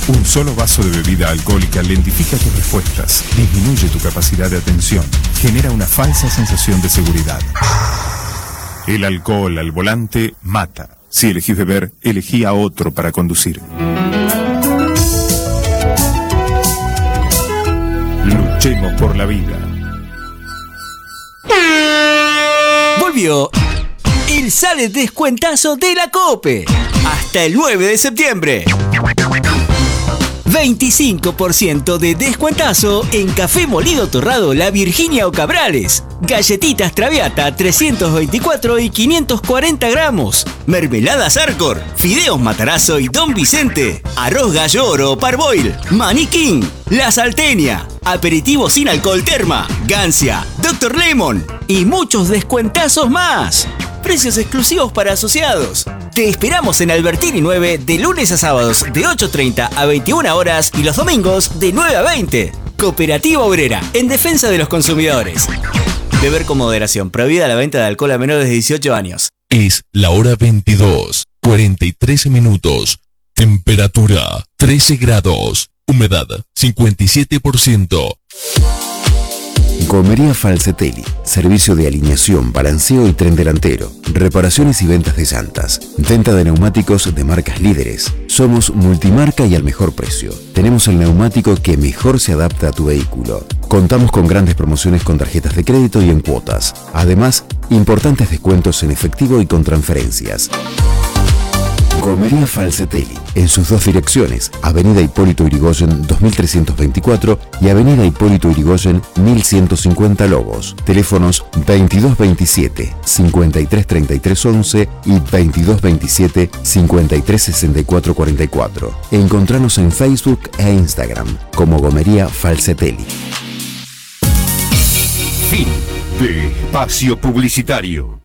Un solo vaso de bebida alcohólica lentifica tus respuestas, disminuye tu capacidad de atención, genera una falsa sensación de seguridad. El alcohol al volante mata. Si elegís beber, elegí a otro para conducir. Luchemos por la vida. Volvió el Sale Descuentazo de la COPE. Hasta el 9 de septiembre. 25% de descuentazo en café molido torrado La Virginia o Cabrales, galletitas Traviata 324 y 540 gramos, mermeladas Arcor, fideos Matarazzo y Don Vicente, arroz gallo oro Parboil, Maní King, La Salteña, aperitivo sin alcohol Terma, Gancia, Dr. Lemon y muchos descuentazos más. Precios exclusivos para asociados. Te esperamos en Albertini 9 de lunes a sábados de 8:30 a 21 horas y los domingos de 9 a 20. Cooperativa Obrera, en defensa de los consumidores. Beber con moderación. Prohibida la venta de alcohol a menores de 18 años. Es la hora 22, 43 minutos. Temperatura 13 grados. Humedad 57%. Gomería Falcetelli, servicio de alineación, balanceo y tren delantero, reparaciones y ventas de llantas, venta de neumáticos de marcas líderes. Somos multimarca y al mejor precio. Tenemos el neumático que mejor se adapta a tu vehículo. Contamos con grandes promociones con tarjetas de crédito y en cuotas. Además, importantes descuentos en efectivo y con transferencias. Gomería Falcetelli, en sus dos direcciones, Avenida Hipólito Yrigoyen 2324 y Avenida Hipólito Yrigoyen 1150 Lobos. Teléfonos 2227-533311 y 2227-536444. Encontranos en Facebook e Instagram como Gomería Falcetelli. Fin de espacio publicitario.